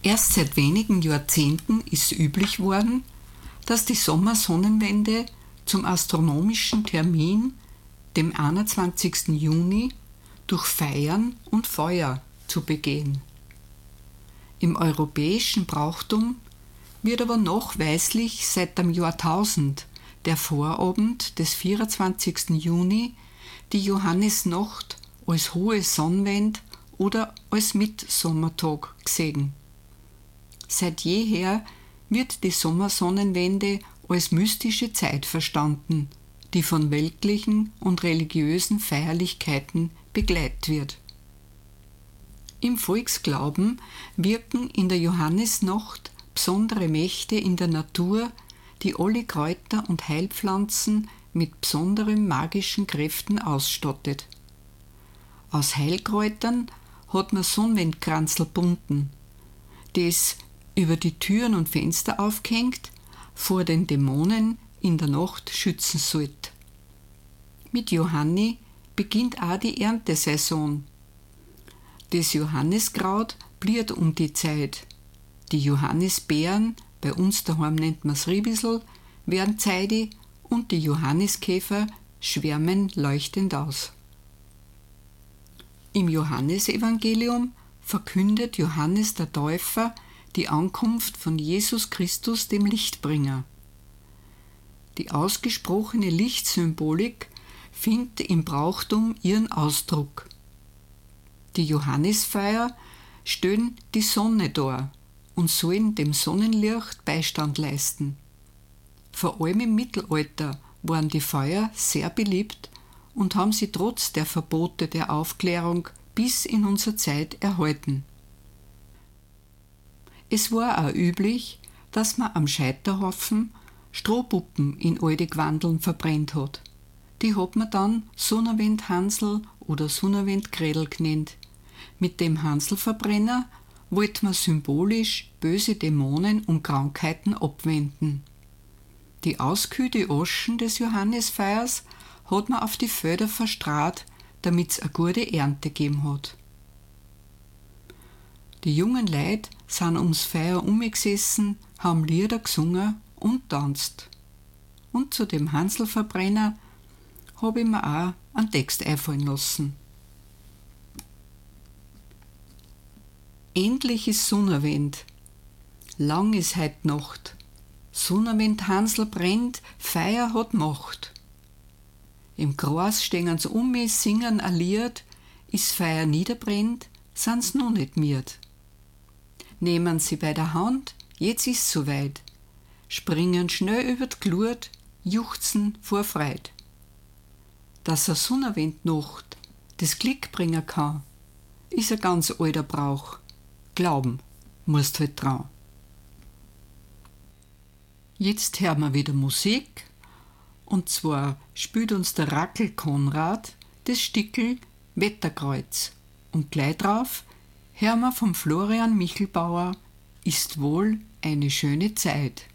Erst seit wenigen Jahrzehnten ist üblich worden, dass die Sommersonnenwende zum astronomischen Termin, dem 21. Juni, durch Feiern und Feuer zu begehen. Im europäischen Brauchtum wird aber nachweislich seit dem Jahrtausend der Vorabend des 24. Juni, die Johannisnacht, als hohe Sonnenwende oder als Mitsommertag gesehen. Seit jeher wird die Sommersonnenwende als mystische Zeit verstanden, die von weltlichen und religiösen Feierlichkeiten begleitet wird. Im Volksglauben wirken in der Johannisnacht besondere Mächte in der Natur, die alle Kräuter und Heilpflanzen mit besonderen magischen Kräften ausstattet. Aus Heilkräutern hat man Sonnenwendkranzl gebunden, das über die Türen und Fenster aufgehängt, vor den Dämonen in der Nacht schützen sollte. Mit Johanni beginnt auch die Erntesaison. Das Johanniskraut blüht um die Zeit. Die Johannisbeeren, bei uns daheim nennt man es Riebisl, werden zeitig und die Johanniskäfer schwärmen leuchtend aus. Im Johannesevangelium verkündet Johannes der Täufer die Ankunft von Jesus Christus, dem Lichtbringer. Die ausgesprochene Lichtsymbolik findet im Brauchtum ihren Ausdruck. Die Johannisfeier stellen die Sonne dar und sollen dem Sonnenlicht Beistand leisten. Vor allem im Mittelalter waren die Feuer sehr beliebt und haben sie trotz der Verbote der Aufklärung bis in unsere Zeit erhalten. Es war auch üblich, dass man am Scheiterhaufen Strohpuppen in alte Gwandeln verbrennt hat. Die hat man dann Sonnenwendhansl oder Sonnenwendgrädel genannt. Mit dem Hanselverbrenner wollte man symbolisch böse Dämonen und Krankheiten abwenden. Die auskühlte Aschen des Johannisfeiers hat man auf die Felder verstrahlt, damit es eine gute Ernte gegeben hat. Die jungen Leute sind ums Feuer umgesessen, haben Lieder gesungen und tanzt. Und zu dem Hanselverbrenner habe ich mir auch einen Text einfallen lassen. Endlich ist Sonnenwend, lang ist heut Nacht. Sonnenwend Hansl brennt, Feier hat Macht. Im Kreis stehen sie um mich, singen ein Lied, ist Feier niederbrennt, sind's noch nicht miert. Nehmen sie bei der Hand, jetzt ist's soweit, springen schnell über die Glut, juchzen vor Freud. Dass a Sonnenwendnacht das Glück bringen kann, ist ein ganz alter Brauch. Glauben musst halt dran. Jetzt hören wir wieder Musik, und zwar spielt uns der Rackel Konrad das Stickel Wetterkreuz, und gleich drauf hören wir vom Florian Michelbauer Ist wohl eine schöne Zeit.